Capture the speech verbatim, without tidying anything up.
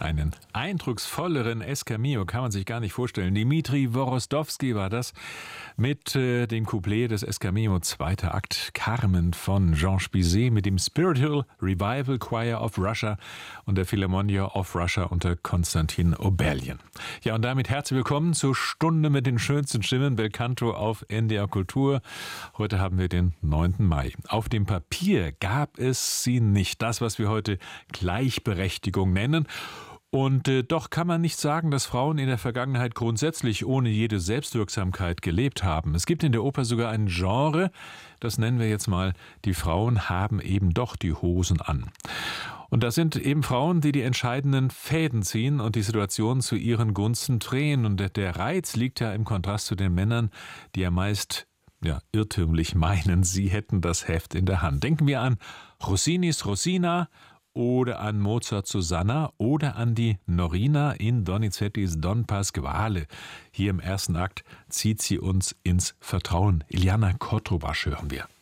einen eindrucksvolleren Escamillo kann man sich gar nicht vorstellen. Dimitri Worostowski war das mit äh, dem Couplet des Escamillo, zweiter Akt, Carmen von Georges Bizet mit dem Spiritual Revival Choir of Russia und der Philharmonia of Russia unter Konstantin Oberlin. Ja, und damit herzlich willkommen zur Stunde mit den schönsten Stimmen, Bel Canto auf N D R Kultur. Heute haben wir den neunten Mai. Auf dem Papier gab es sie nicht, das, was wir heute Gleichberechtigung nennen. Und äh, doch kann man nicht sagen, dass Frauen in der Vergangenheit grundsätzlich ohne jede Selbstwirksamkeit gelebt haben. Es gibt in der Oper sogar ein Genre, das nennen wir jetzt mal, die Frauen haben eben doch die Hosen an. Und das sind eben Frauen, die die entscheidenden Fäden ziehen und die Situation zu ihren Gunsten drehen. Und der Reiz liegt ja im Kontrast zu den Männern, die ja meist ja, irrtümlich meinen, sie hätten das Heft in der Hand. Denken wir an Rossinis Rosina oder an Mozarts Susanna oder an die Norina in Donizettis Don Pasquale. Hier im ersten Akt zieht sie uns ins Vertrauen. Iliana Kotrubasch hören wir.